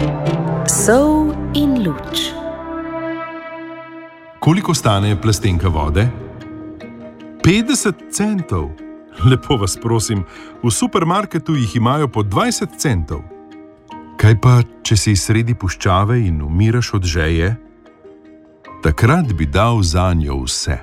Sol in luč. Koliko stane plastenka vode? 50 centov. Lepo vas prosim, v supermarketu jih imajo po 20 centov. Kaj pa, če si sredi puščave in umiraš od žeje? Takrat bi dal zanjo vse.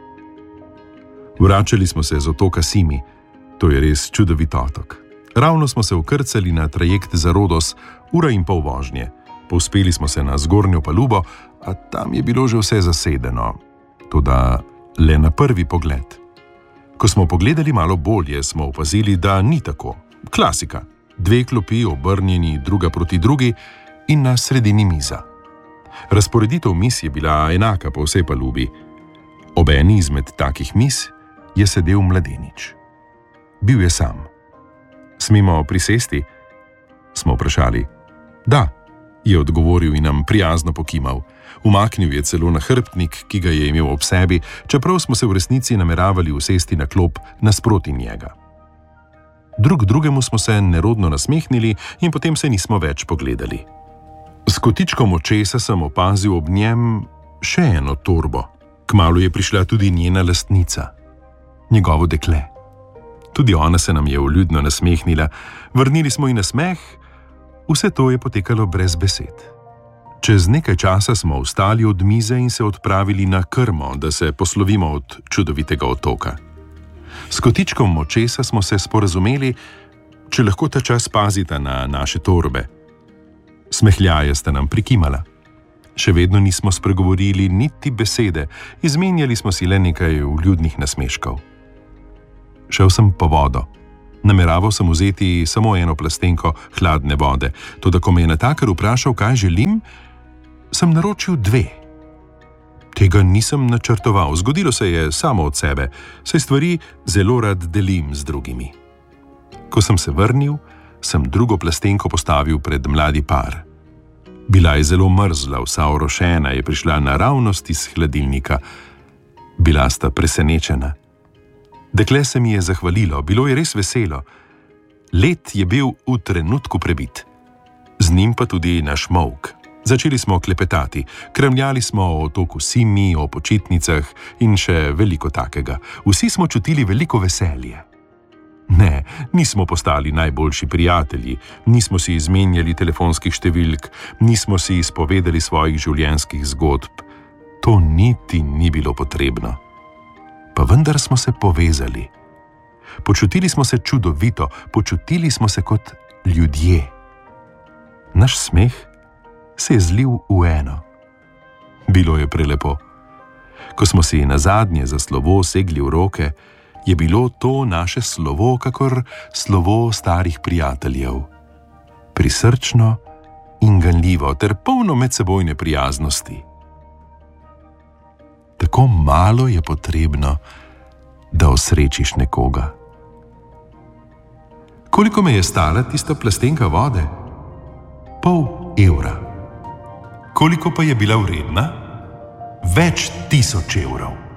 Vračali smo se z otoka Simi. To je res čudovit otok. Ravno smo se vkrcali na trajekt za Rodos, 1,5 ure vožnje. Povzpeli smo se na zgornjo palubo, a tam je bilo že vse zasedeno. Toda le na prvi pogled. Ko smo pogledali malo bolje, smo opazili, da ni tako. Klasika. 2 klopi obrnjeni druga proti drugi in na sredini miza. Razporeditev miz je bila enaka po vsej palubi. Ob eni izmed takih miz je sedel mladenič. Bil je sam. Smemo prisesti? Smo vprašali. Da, je odgovoril in nam prijazno pokimal. Umaknil je celo nahrbtnik, ki ga je imel ob sebi, čeprav smo se v resnici nameravali usesti na klop nasproti njega. Drug drugemu smo se nerodno nasmehnili in potem se nismo več pogledali. S kotičkom očesa sem opazil ob njem še eno torbo. Kmalu je prišla tudi njena lastnica, njegovo dekle. Tudi ona se nam je vljudno nasmehnila, vrnili smo ji nasmeh, vse to je potekalo brez besed. Čez nekaj časa smo vstali od mize in se odpravili na krmo, da se poslovimo od čudovitega otoka. S kotičkom očesa smo se sporazumeli, če lahko ta čas pazita na naše torbe. Smehljaje sta nam prikimala. Še vedno nismo spregovorili niti besede, izmenjali smo si le nekaj vljudnih nasmeškov. Šel sem po vodo. Nameraval sem vzeti samo eno plastenko hladne vode, toda ko me je natakar vprašal, kaj želim, sem naročil 2. Tega nisem načrtoval, zgodilo se je samo od sebe, saj stvari zelo rad delim z drugimi. Ko sem se vrnil, sem drugo plastenko postavil pred mladi par. Bila je zelo mrzla, vsa orošena, je prišla naravnost iz hladilnika. Bila sta presenečena. Dekle se mi je zahvalilo, bilo je res veselo. Led je bil v trenutku prebit. Z njim pa tudi naš molk. Začeli smo klepetati, kremljali smo o otoku Simi, o počitnicah in še veliko takega. Vsi smo čutili veliko veselje. Ne, nismo postali najboljši prijatelji, nismo si izmenjali telefonskih številk, nismo si izpovedali svojih življenjskih zgodb. To niti ni bilo potrebno. Pa vendar smo se povezali. Počutili smo se čudovito, počutili smo se kot ljudje. Naš smeh se je zlil v eno. Bilo je prelepo. Ko smo si nazadnje za slovo segli v roke, je bilo to naše slovo kakor slovo starih prijateljev. Prisrčno in ganljivo ter polno medsebojne prijaznosti. Tako malo je potrebno, da osrečiš nekoga. Koliko me je stala tista plastenka vode? 0,5 evra. Koliko pa je bila vredna? Več 1000 evrov.